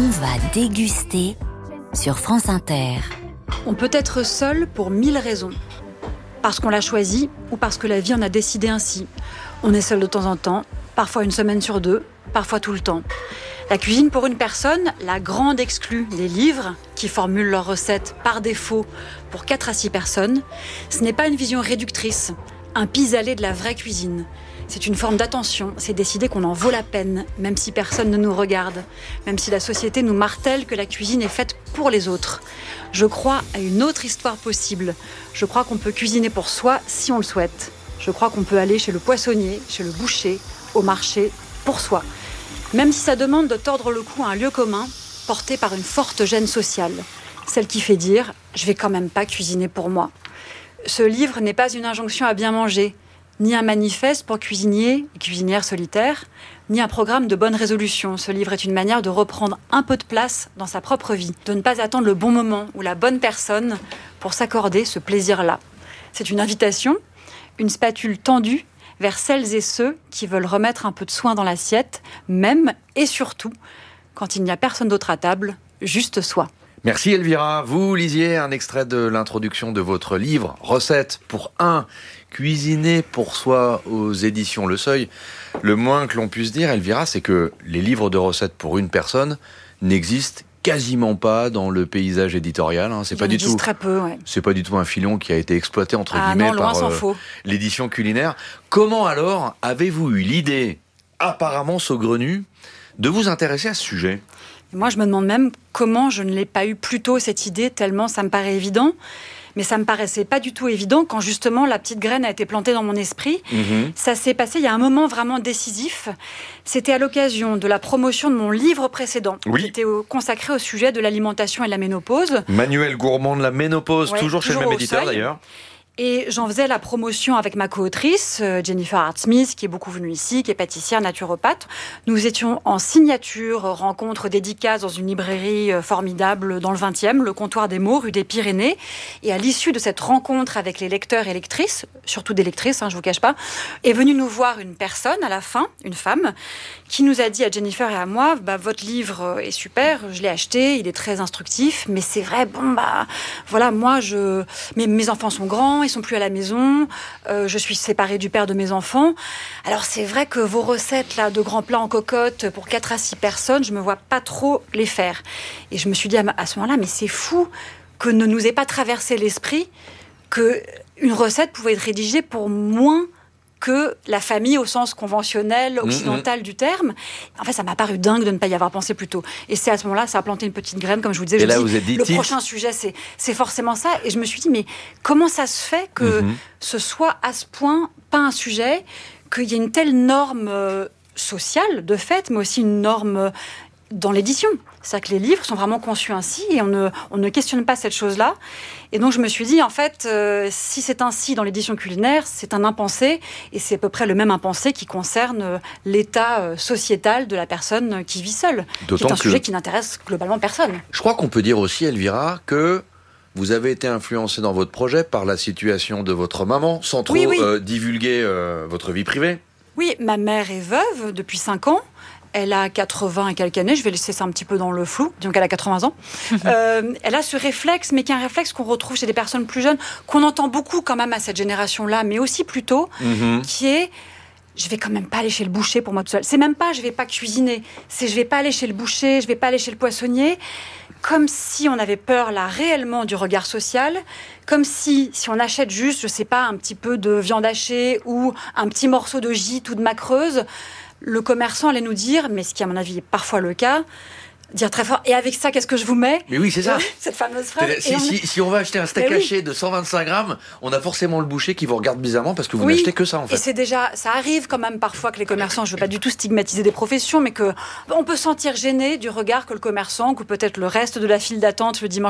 On va déguster sur France Inter. On peut être seul pour 1000 raisons. Parce qu'on l'a choisi ou parce que la vie en a décidé ainsi. On est seul de temps en temps, parfois une semaine sur 2, parfois tout le temps. La cuisine pour une personne, la grande exclue des livres qui formulent leurs recettes par défaut pour 4 à 6 personnes, ce n'est pas une vision réductrice, un pis-aller de la vraie cuisine. C'est une forme d'attention, c'est décider qu'on en vaut la peine, même si personne ne nous regarde, même si la société nous martèle que la cuisine est faite pour les autres. Je crois à une autre histoire possible. Je crois qu'on peut cuisiner pour soi si on le souhaite. Je crois qu'on peut aller chez le poissonnier, chez le boucher, au marché, pour soi. Même si ça demande de tordre le cou à un lieu commun, porté par une forte gêne sociale. Celle qui fait dire « je vais quand même pas cuisiner pour moi ». Ce livre n'est pas une injonction à bien manger, ni un manifeste pour cuisiniers et cuisinières solitaires, ni un programme de bonne résolution. Ce livre est une manière de reprendre un peu de place dans sa propre vie, de ne pas attendre le bon moment ou la bonne personne pour s'accorder ce plaisir-là. C'est une invitation, une spatule tendue vers celles et ceux qui veulent remettre un peu de soin dans l'assiette, même et surtout quand il n'y a personne d'autre à table, juste soi. Merci Elvira. Vous lisiez un extrait de l'introduction de votre livre « Recettes pour un ». Cuisiner pour soi aux éditions Le Seuil. Le moins que l'on puisse dire, Elvira, c'est que les livres de recettes pour une personne n'existent quasiment pas dans le paysage éditorial. C'est pas du tout. Très peu, ouais. C'est pas du tout un filon qui a été exploité entre guillemets par l'édition culinaire. Comment alors avez-vous eu l'idée, apparemment saugrenue, de vous intéresser à ce sujet ? Moi, je me demande même comment je ne l'ai pas eu plus tôt, cette idée, tellement ça me paraît évident. Mais ça me paraissait pas du tout évident quand justement la petite graine a été plantée dans mon esprit. Ça s'est passé il y a un moment vraiment décisif. C'était à l'occasion de la promotion de mon livre précédent, qui était consacré au sujet de l'alimentation et de la ménopause. Manuel Gourmand de la ménopause, toujours chez le même éditeur d'ailleurs. Et j'en faisais la promotion avec ma co-autrice, Jennifer Hart-Smith, qui est beaucoup venue ici, qui est pâtissière, naturopathe. Nous étions en signature, rencontre dédicace dans une librairie formidable dans le 20e, le Comptoir des Mots, rue des Pyrénées. Et à l'issue de cette rencontre avec les lecteurs et lectrices, surtout des lectrices, je vous cache pas, est venue nous voir une personne à la fin, une femme, qui nous a dit à Jennifer et à moi, votre livre est super, je l'ai acheté, il est très instructif, mais c'est vrai, voilà, moi, mes enfants sont grands, ils sont plus à la maison, je suis séparée du père de mes enfants. Alors c'est vrai que vos recettes là, de grands plats en cocotte pour 4 à 6 personnes, je me vois pas trop les faire. Et je me suis dit à ce moment-là, mais c'est fou que ne nous ait pas traversé l'esprit qu'une recette pouvait être rédigée pour moins que la famille au sens conventionnel, occidental du terme. En fait, ça m'a paru dingue de ne pas y avoir pensé plus tôt. Et c'est à ce moment-là, ça a planté une petite graine, comme je vous disais. Le prochain sujet, c'est forcément ça. Et je me suis dit, mais comment ça se fait que ce soit à ce point pas un sujet, qu'il y ait une telle norme sociale, de fait, mais aussi une norme dans l'édition. C'est-à-dire que les livres sont vraiment conçus ainsi et on ne questionne pas cette chose-là. Et donc je me suis dit, en fait, si c'est ainsi dans l'édition culinaire, c'est un impensé et c'est à peu près le même impensé qui concerne l'état sociétal de la personne qui vit seule. C'est un sujet qui n'intéresse globalement personne. Je crois qu'on peut dire aussi, Elvira, que vous avez été influencée dans votre projet par la situation de votre maman, sans trop divulguer votre vie privée. Oui, ma mère est veuve depuis 5 ans. Elle a 80 et quelques années, je vais laisser ça un petit peu dans le flou, disons qu'elle a 80 ans. Elle a ce réflexe, mais qui est un réflexe qu'on retrouve chez des personnes plus jeunes, qu'on entend beaucoup quand même à cette génération-là, mais aussi plus tôt, qui est « je vais quand même pas aller chez le boucher pour moi tout seul ». C'est même pas « je vais pas cuisiner », c'est « je vais pas aller chez le boucher, je vais pas aller chez le poissonnier ». Comme si on avait peur là réellement du regard social, comme si on achète juste, je sais pas, un petit peu de viande hachée ou un petit morceau de gîte ou de macreuse, le commerçant allait nous dire, mais ce qui à mon avis est parfois le cas, dire très fort, et avec ça, qu'est-ce que je vous mets ? Mais oui, c'est ça. Cette fameuse phrase. Si on va acheter un steak haché de 125 grammes, on a forcément le boucher qui vous regarde bizarrement parce que vous n'achetez que ça, en fait. Et c'est déjà, ça arrive quand même parfois que les commerçants, je veux pas du tout stigmatiser des professions, mais on peut sentir gêné du regard que le commerçant, ou peut-être le reste de la file d'attente le dimanche